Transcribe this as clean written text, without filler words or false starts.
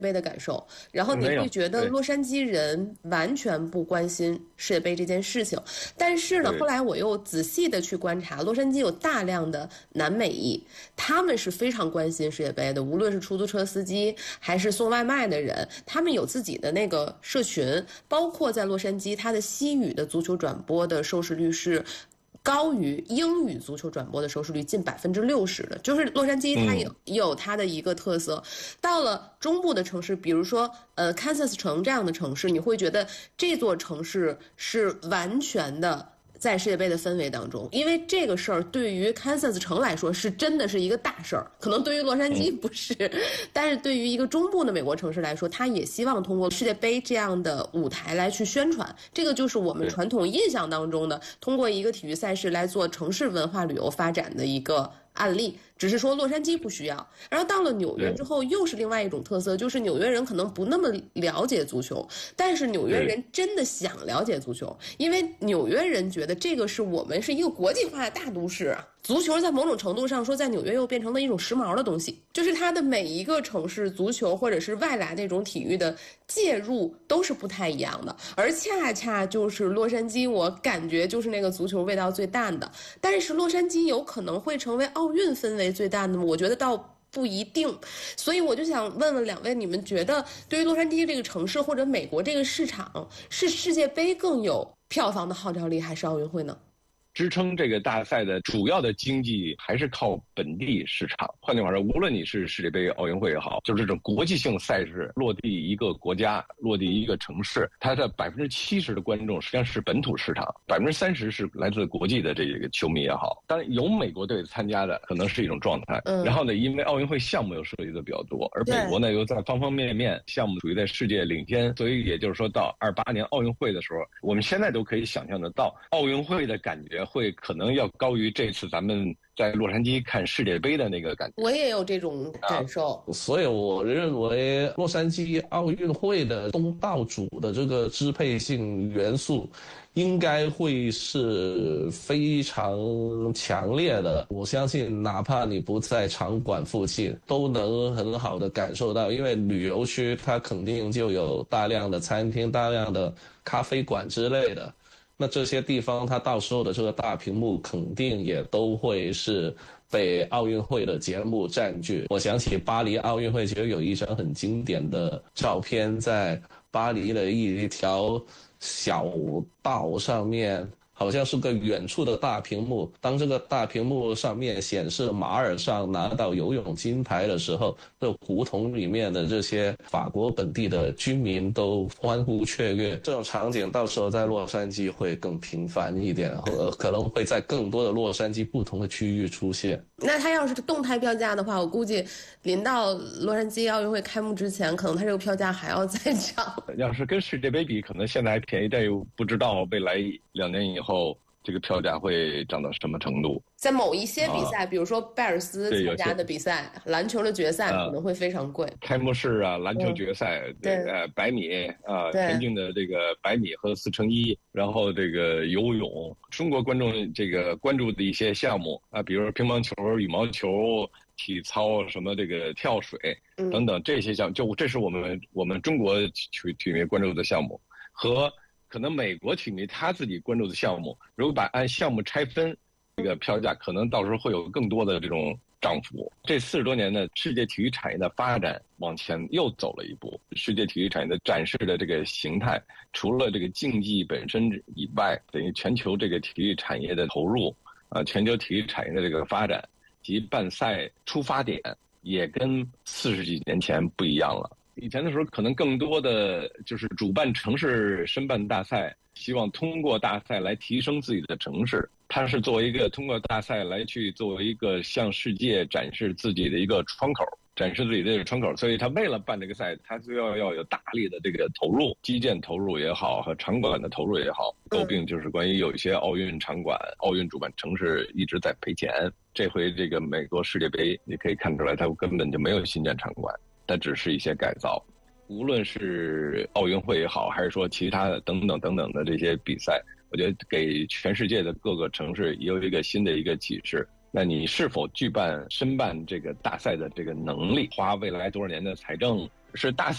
杯的感受，然后你会觉得洛杉矶人完全不关心世界杯这件事情。但是呢，后来我又仔细的去观察，洛杉矶有大量的南美裔，他们是非常关心世界杯的，无论是出租车司机还是送外卖的人，他们有自己的那个社群，包括在洛杉矶，它的西语的足球转播的收视率是高于英语足球转播的收视率近60%的，就是洛杉矶它有它的一个特色。到了中部的城市，比如说Kansas 城这样的城市，你会觉得这座城市是完全的在世界杯的氛围当中，因为这个事儿对于 Kansas 城来说是真的是一个大事儿，可能对于洛杉矶不是，但是对于一个中部的美国城市来说，他也希望通过世界杯这样的舞台来去宣传，这个就是我们传统印象当中的通过一个体育赛事来做城市文化旅游发展的一个案例，只是说洛杉矶不需要。然后到了纽约之后，又是另外一种特色，就是纽约人可能不那么了解足球，但是纽约人真的想了解足球，因为纽约人觉得这个是我们是一个国际化的大都市啊。足球在某种程度上说，在纽约又变成了一种时髦的东西，就是它的每一个城市足球或者是外来那种体育的介入都是不太一样的，而恰恰就是洛杉矶，我感觉就是那个足球味道最淡的。但是洛杉矶有可能会成为奥运氛围最淡的吗？我觉得倒不一定。所以我就想问问两位，你们觉得对于洛杉矶这个城市或者美国这个市场，是世界杯更有票房的号召力，还是奥运会呢？ 支撑这个大赛的主要的经济还是靠本地市场。换句话说，无论你是世界杯、奥运会也好，就是这种国际性赛事落地一个国家、落地一个城市，它的70%的观众实际上是本土市场，30%是来自国际的这个球迷也好。当然有美国队参加的可能是一种状态。然后呢，因为奥运会项目又涉及的比较多，而美国呢又在方方面面项目处于在世界领先，所以也就是说到28年奥运会的时候，我们现在都可以想象得到，奥运会的感觉会可能要高于这次咱们在洛杉矶看世界杯的那个感觉。 我也有这种感受。 所以我认为洛杉矶奥运会的东道主的这个支配性元素应该会是非常强烈的。我相信哪怕你不在场馆附近都能很好的感受到，因为旅游区它肯定就有大量的餐厅、大量的咖啡馆之类的，那这些地方它到时候的这个大屏幕肯定也都会是被奥运会的节目占据。我想起巴黎奥运会其实有一张很经典的照片，在巴黎的一条小道上面，好像是个远处的大屏幕，当这个大屏幕上面显示马尔尚拿到游泳金牌的时候，这胡同里面的这些法国本地的居民都欢呼雀跃。这种场景到时候在洛杉矶会更频繁一点，可能会在更多的洛杉矶不同的区域出现。 那他要是动态票价的话，我估计临到洛杉矶奥运会开幕之前，可能他这个票价还要再涨。 要是跟世界杯比，可能现在还便宜，但又不知道未来2年以后这个票价会涨到什么程度。 在某一些比赛，比如说拜尔斯参加的比赛，篮球的决赛可能会非常贵。 开幕式啊，篮球决赛，100米啊，田径的这个100米和4×1，然后这个游泳，中国观众这个关注的一些项目啊，比如说乒乓球、羽毛球、体操，什么这个跳水等等这些项目，就这是我们中国体育关注的项目，和可能美国体育他自己关注的项目，如果按项目拆分，这个票价可能到时候会有更多的这种涨幅。这40多年的世界体育产业的发展往前又走了一步，世界体育产业的展示的这个形态，除了这个竞技本身以外，等于全球这个体育产业的投入全球体育产业的这个发展及办赛出发点也跟40几年前不一样了。以前的时候可能更多的就是主办城市申办大赛，希望通过大赛来提升自己的城市，它是作为一个通过大赛来去作为一个向世界展示自己的一个窗口，展示自己的这个窗口，所以他为了办这个赛，他就要有大力的这个投入，基建投入也好和场馆的投入也好。诟病就是关于有一些奥运场馆、奥运主办城市一直在赔钱。这回这个美国世界杯你可以看出来，它根本就没有新建场馆，它只是一些改造。无论是奥运会也好，还是说其他的等等等等的这些比赛，我觉得给全世界的各个城市也有一个新的一个启示。那你是否申办这个大赛的这个能力，花未来多少年的财政，是大